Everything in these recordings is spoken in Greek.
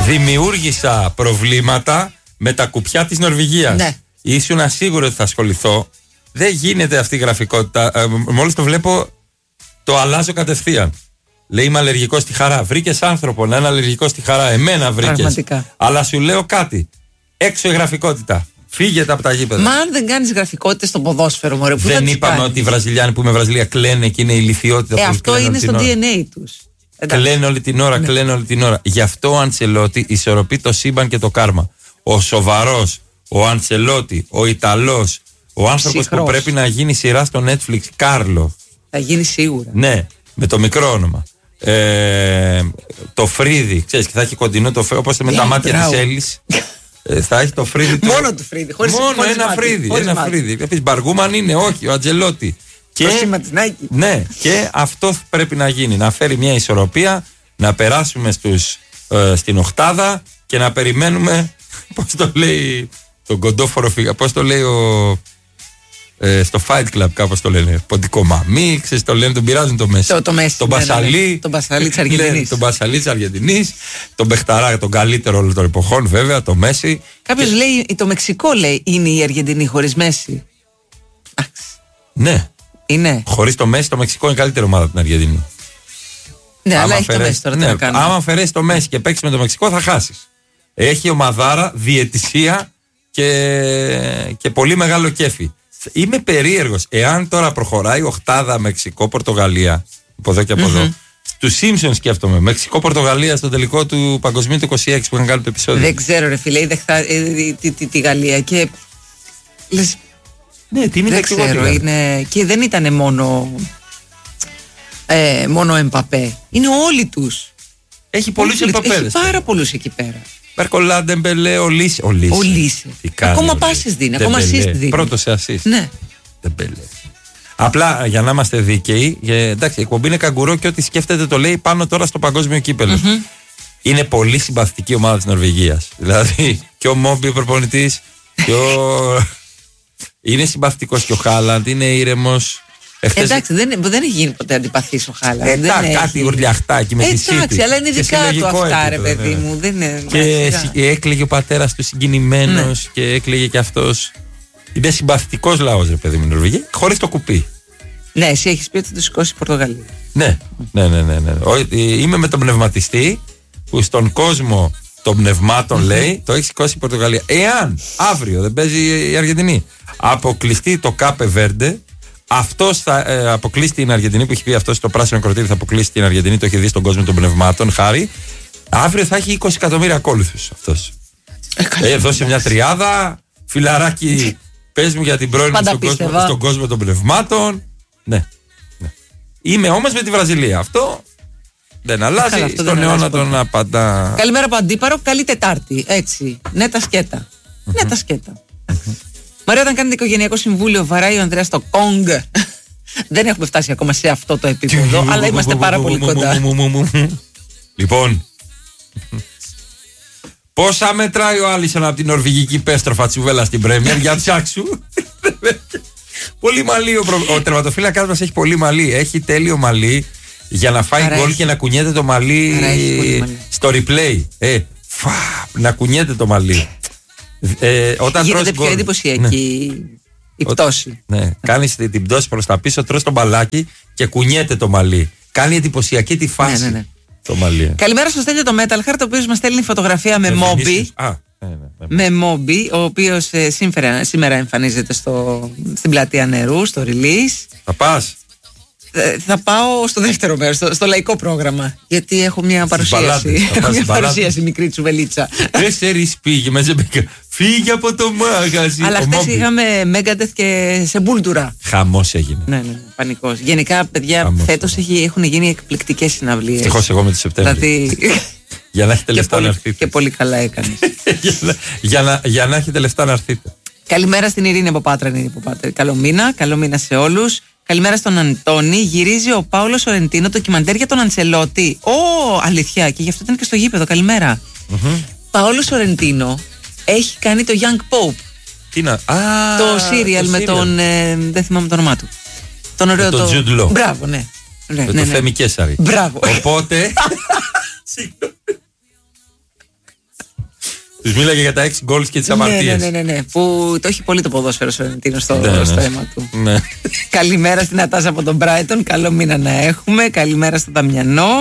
Δημιούργησα προβλήματα με τα κουπιά της Νορβηγίας. Ναι. Ήσουν σίγουρο ότι θα ασχοληθώ. Δεν γίνεται αυτή η γραφικότητα. Μόλις το βλέπω, το αλλάζω κατευθείαν. Λέει είμαι αλλεργικός στη χαρά. Βρήκες άνθρωπο να είναι αλλεργικός στη χαρά. Εμένα βρήκες. Πραγματικά. Αλλά σου λέω κάτι. Έξω η γραφικότητα. Φύγετε από τα γήπεδα. Μα αν δεν κάνεις γραφικότητες στο ποδόσφαιρο, μωρέ, που δεν είπαμε ότι οι Βραζιλιάνοι που με Βραζιλία κλαίνε και είναι η ηλιθιότητα που αυτό είναι στο DNA τους. Κλαίνε όλη την ώρα, κλαίνε όλη την ώρα. Γι' αυτό ο Αντσελότη ισορροπεί το σύμπαν και το κάρμα. Ο σοβαρός, ο Αντσελότη, ο Ιταλός, ο άνθρωπος που πρέπει να γίνει σειρά στο Netflix, Κάρλο. Θα γίνει σίγουρα. Ναι, με το μικρό όνομα. Το Φρίδι, ξέρεις, και θα έχει κοντινό το Φρίδι, όπως με τα μάτια της Έλλης. Θα έχει το Φρίδι. Μόνο του Φρίδι. Μόνο ένα Φρίδι. Ένα Φρίδι. Επίσης Μπαργούμαν είναι, όχι, ο Αντζελότη. Το σήμα της Nike. Ναι, και αυτό πρέπει να γίνει. Να φέρει μια ισορροπία, να περάσουμε στην οκτάδα και να περιμένουμε. Πώς το λέει τον κοντόφορο φύγα, πώς το λέει στο Fight Club, κάπως το λένε. Ποντικό μαμί, ξέρεις, το λένε, τον πειράζουν το Μέση. Τον Μπασαλί. Τον Μπασαλί της Αργεντινής. Τον Μπασαλί της Αργεντινής. Τον Μπεχταρά, τον καλύτερο όλων των εποχών, βέβαια, το Μέση. Κάποιος λέει, το Μεξικό λέει, είναι η Αργεντινή χωρίς Μέση. Ναι. Είναι. Χωρίς το Μέση, το Μεξικό είναι η καλύτερη ομάδα από την Αργεντινή. Ναι, αλλά έχει το Μέση τώρα. Ναι, άμα αφαιρέσει το Μέση και παίξει με το Μεξικό, θα χάσεις. Έχει ομαδάρα, διαιτησία και πολύ μεγάλο κέφι. Είμαι περίεργος. Εάν τώρα προχωράει οκτάδα Μεξικό-Πορτογαλία, από εδώ και από εδώ, του Simpsons σκέφτομαι. Μεξικό-Πορτογαλία στο τελικό του Παγκοσμίου του 26 που είχαν κάνει το επεισόδιο. Δεν ξέρω, ρε φίλε, τη Γαλλία και. Λες, ναι, τι είναι δεν ξέρω, και δεν ήταν μόνο Εμπαπέ. Είναι όλοι τους. Έχει πολλούς Εμπαπέδες. Έχει πάρα πολλούς εκεί πέρα. Μπερκολά, Ντεμπελέ, Ολίσε. Ακόμα πάσες δίνει, ακόμα assist δίνει. Πρώτο σε assist. Ναι. Ντεμπελέ. Απλά για να είμαστε δίκαιοι, εντάξει, η εκπομπή είναι καγκουρό και ό,τι σκέφτεται το λέει πάνω τώρα στο παγκόσμιο κύπελλο. Είναι πολύ συμπαθητική ομάδα της Νορβηγίας. Δηλαδή και ο Μόμπι ο προπονητής είναι συμπαθητικός και ο Χάλαντ, είναι ήρεμος. Εντάξει, δεν έχει γίνει ποτέ αντιπαθής ο Χάλαντ. Κάτι ουρλιαχτάκι με τη City. Εντάξει, αλλά είναι δικά του αυτά, ρε παιδί μου. Και έκλαιγε ο πατέρας του συγκινημένος και έκλαιγε και αυτός. Είναι συμπαθητικός λαός, ρε παιδί μου, η Νορβηγία, χωρίς το κουπί. Ναι, εσύ έχεις πει ότι το σηκώσει η Πορτογαλία. Ναι. Είμαι με τον πνευματιστή που στον κόσμο των πνευμάτων λέει το έχει σηκώσει η Πορτογαλία. Εάν αύριο δεν παίζει η Αργεντινή, αποκλειστεί το Κάπε Βέρντε, αυτός θα αποκλείσει την Αργεντινή που έχει πει αυτό στο πράσινο κροτήρι, θα αποκλείσει την Αργεντινή, το έχει δει στον κόσμο των πνευμάτων. Χάρη. Αύριο θα έχει 20 εκατομμύρια ακόλουθους αυτός. Δώσε μια τριάδα, φιλαράκι, πες μου για την πρώην στον κόσμο των πνευμάτων. Ναι. Είμαι όμως με τη Βραζιλία. Αυτό δεν αλλάζει. Στον αιώνα τον απαντά. Καλημέρα από Αντίπαρο, καλή Τετάρτη. Έτσι. Ναι, τα σκέτα. Ναι, τα σκέτα. Μαρία, όταν κάνετε οικογενειακό συμβούλιο, βαράει ο Ανδρέας το Κόγκ. Δεν έχουμε φτάσει ακόμα σε αυτό το επίπεδο, αλλά είμαστε πάρα πολύ κοντά. Λοιπόν, πόσα μετράει ο Άλισον από την νορβηγική πέστροφα τσουβέλα στην Πρέμιερ, για ψάξου. Πολύ μαλλί ο τερματοφύλακας μας έχει πολύ μαλλί. Έχει τέλειο μαλλί για να φάει γκολ και να κουνιέται το μαλλί στο replay. Να κουνιέται το μαλλί. Γίνεται πιο εντυπωσιακή η πτώση. Ναι, κάνεις την πτώση προς τα πίσω, τρως το μπαλάκι και κουνιέται το μαλλί. Κάνει εντυπωσιακή τη φάση το μαλλί. Καλημέρα στο Στέλιο το Metal Heart, ο οποίος μας στέλνει φωτογραφία με Μόμπι. Με Μόμπι, ο οποίος σήμερα εμφανίζεται στην πλατεία Νερού, στο release. Θα πας? Θα πάω στο δεύτερο μέρος, στο λαϊκό πρόγραμμα. Γιατί έχω μια παρουσίαση. Έχω μια παρουσίαση μικρή τσουβελίτσα. 4 πήγε μέσα. Φύγε από το μάγαζι. Αλλά χτες είχαμε Megadeth και Σεμπούλτουρα. Χαμός έγινε. Ναι, πανικός. Γενικά, παιδιά, φέτος έχουν γίνει εκπληκτικές συναυλίες. Ευτυχώς εγώ με το Σεπτέμβριο. Δηλαδή. Για να έχετε λεφτά να έρθετε. Και πολύ καλά έκανες. Για να έχετε λεφτά να έρθετε. Καλημέρα στην Ειρήνη από Πάτρα. Καλό μήνα σε όλους. Καλημέρα στον Αντώνη. Γυρίζει ο Πάολο Σορεντίνο ντοκιμαντέρ για τον Αντσελότη. Αλήθεια, και γι' αυτό ήταν και στο γήπεδο. Καλημέρα. Πάολο Σορεντίνο έχει κάνει το Young Pope. Τι να. Το σύριαλ με τον. Δεν θυμάμαι το όνομά του. Τον ωραίο τον Jude Law. Μπράβο, ναι. Το Θέμη Κέσσαρη. Μπράβο. Οπότε. Τους μίλαγε για τα 6 γκολ και τις αμαρτίες. Ναι. Που το έχει πολύ το ποδόσφαιρο Σορεντίνο στο αίμα του. Ναι. Καλημέρα στην Ατάσα από τον Brighton. Καλό μήνα να έχουμε. Καλημέρα στο Δαμιανό.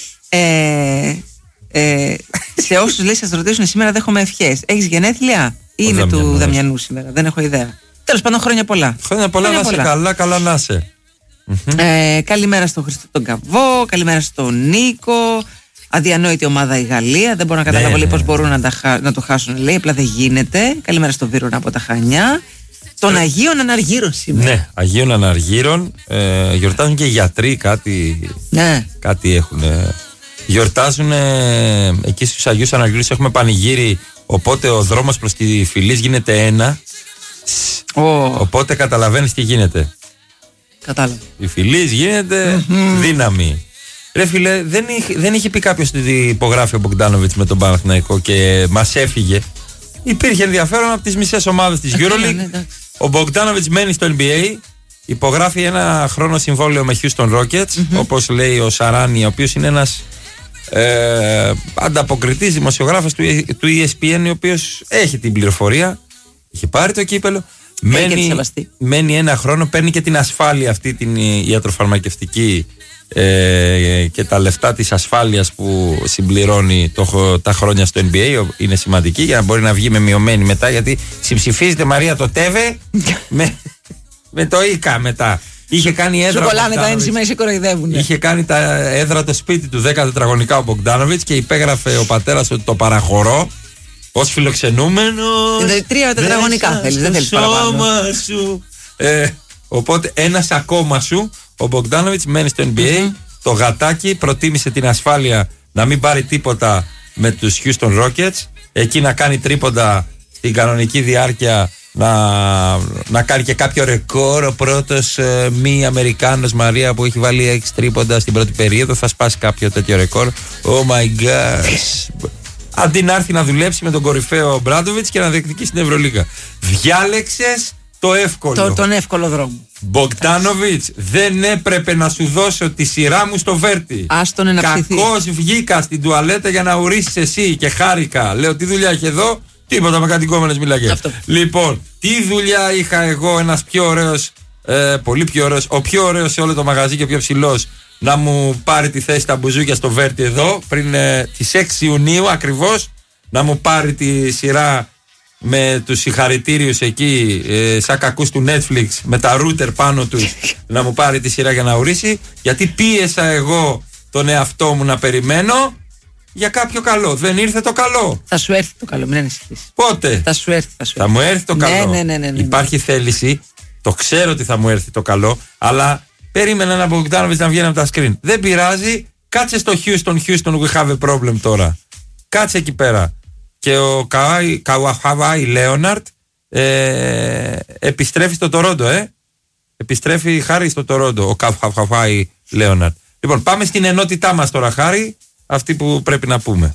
Σε όσους λέει σας ρωτήσουν σήμερα, δέχομαι ευχές. Έχεις γενέθλια ή είναι του Δαμιανού σήμερα? Δεν έχω ιδέα. Τέλος πάντων, χρόνια πολλά. Χρόνια πολλά, να είσαι καλά, καλά να είσαι. Καλημέρα στον Χριστό τον Καβό. Καλημέρα στον Νίκο. Αδιανόητη ομάδα η Γαλλία. Δεν μπορώ να καταλάβω πώς μπορούν να το χάσουν. Λέει, απλά δεν γίνεται. Καλημέρα στον Βίρονα από τα Χανιά. Των Αγίων Αναργύρων σήμερα. Ναι, Αγίων Αναργύρων. Γιορτάζουν και οι γιατροί κάτι. Ναι. Κάτι έχουν. Γιορτάζουν εκεί στους Αγίους Αναργύρους. Έχουμε πανηγύρι. Οπότε ο δρόμος προς τη Φυλής γίνεται ένα. Οπότε καταλαβαίνεις τι γίνεται. Κατάλαβα. Η Φυλής γίνεται δύναμη. Ρε φίλε, δεν είχε πει κάποιος ότι υπογράφει ο Μπογκντάνοβιτς με τον Παναθηναϊκό και μας έφυγε. Υπήρχε ενδιαφέρον από τις μισές ομάδες της EuroLeague. Ο Μπογκντάνοβιτς μένει στο NBA, υπογράφει ένα χρόνο συμβόλαιο με Houston Rockets, όπως λέει ο Σαράνι, ο οποίος είναι ένας ανταποκριτής δημοσιογράφος του ESPN, ο οποίος έχει την πληροφορία, είχε πάρει το κύπελο. Μένει ένα χρόνο, παίρνει και την ασφάλεια αυτή την ιατροφαρμακευτική και τα λεφτά της ασφάλειας που συμπληρώνει τα χρόνια στο NBA. Είναι σημαντική για να μπορεί να βγει με μειωμένη μετά, γιατί συμψηφίζεται Μαρία το ΤΕΒΕ με το ΙΚΑ μετά. Είχε κάνει έδρα. Σου κολλάνε τα ένσημα, σε κοροϊδεύουν. Είχε κάνει τα έδρα το σπίτι του 10 τετραγωνικά ο Μπογκντάνοβιτς και υπέγραφε ο πατέρας ότι το παραχωρώ ως φιλοξενούμενος. 3 τετραγωνικά θέλεις, δεν θέλεις παραπάνω. Οπότε ένας ακόμα σου. Ο Μπογκντάνοβιτς μένει στο NBA. Το γατάκι προτίμησε την ασφάλεια να μην πάρει τίποτα με τους Houston Rockets. Εκεί να κάνει τρίποντα στην κανονική διάρκεια, να κάνει και κάποιο ρεκόρ. Ο πρώτος μη Αμερικάνος, Μαρία, που έχει βάλει 6 τρίποντα στην πρώτη περίοδο, θα σπάσει κάποιο τέτοιο ρεκόρ. Oh my god. Αντί να έρθει να δουλέψει με τον κορυφαίο Μπράντοβιτς και να διεκδικήσει την Ευρωλίγα. Διάλεξες το εύκολο. Τον εύκολο δρόμο. Μπογκντάνοβιτς, δεν έπρεπε να σου δώσω τη σειρά μου στο Βέρτι. Άστον να ψηθεί. Κακώς βγήκα στην τουαλέτα για να ουρίσεις εσύ και χάρηκα. Λέω, τι δουλειά έχει εδώ? Τίποτα, με κατοικόμενες μιλάγε. Λοιπόν, τι δουλειά είχα εγώ, ένας πιο ωραίος, πολύ πιο ωραίος, ο πιο ωραίος σε όλο το μαγαζί και ο πιο ψηλός, να μου πάρει τη θέση τα μπουζούκια στο Βέρτι εδώ πριν τις 6 Ιουνίου ακριβώς, να μου πάρει τη σειρά με τους συγχαρητήριους εκεί, σαν κακούς του Netflix, με τα router πάνω τους, να μου πάρει τη σειρά για να ουρήσει, γιατί πίεσα εγώ τον εαυτό μου να περιμένω για κάποιο καλό. Δεν ήρθε το καλό. Θα σου έρθει το καλό, μην ανησυχείς. Πότε? Θα σου έρθει. Θα μου έρθει το καλό. Ναι. Υπάρχει θέληση, το ξέρω ότι θα μου έρθει το καλό, αλλά περίμενα ένα Μπογκντάνοβιτς να βγαίνει από τα screen. Δεν πειράζει, κάτσε στο Houston, we have a problem τώρα. Κάτσε εκεί πέρα. Και ο Καουαχαβάη Λέοναρτ επιστρέφει στο Τορόντο, επιστρέφει Χάρη στο Τορόντο, ο Καουαχαβάη Λέοναρτ. Λοιπόν, πάμε στην ενότητά μας τώρα, Χάρη, αυτή που πρέπει να πούμε.